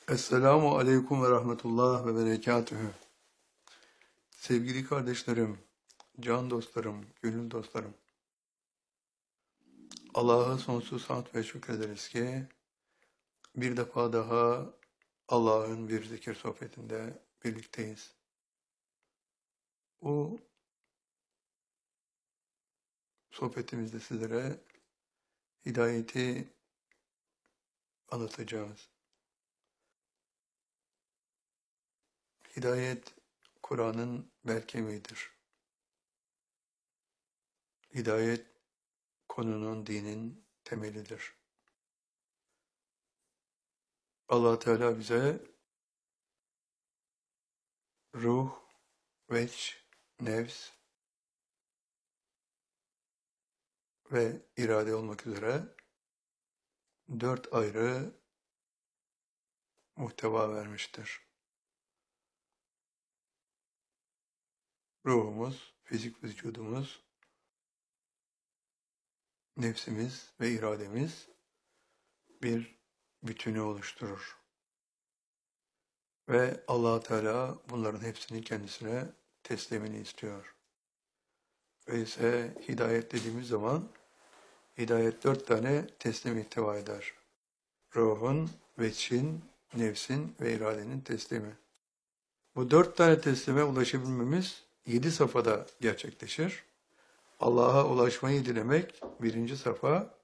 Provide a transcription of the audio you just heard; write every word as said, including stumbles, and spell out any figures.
Esselamu Aleyküm ve Rahmetullah ve Berekatühü. Sevgili kardeşlerim, can dostlarım, gönül dostlarım. Allah'a sonsuz hamd ve şükrederiz ki bir defa daha Allah'ın bir zikir sohbetinde birlikteyiz. Bu sohbetimizde sizlere hidayeti anlatacağız. Hidayet, Kur'an'ın bel kemiğidir. Hidayet, konunun, dinin temelidir. Allah Teala bize ruh, veç, nefs ve irade olmak üzere dört ayrı muhteva vermiştir. Ruhumuz, fizik vücudumuz, nefsimiz ve irademiz bir bütünü oluşturur. Ve Allah Teala bunların hepsini kendisine teslimini istiyor. Öyleyse hidayet dediğimiz zaman hidayet dört tane teslim ihtiva eder. Ruhun, veçin, nefsin ve iradenin teslimi. Bu dört tane teslime ulaşabilmemiz yedi safhada gerçekleşir. Allah'a ulaşmayı dilemek birinci safa,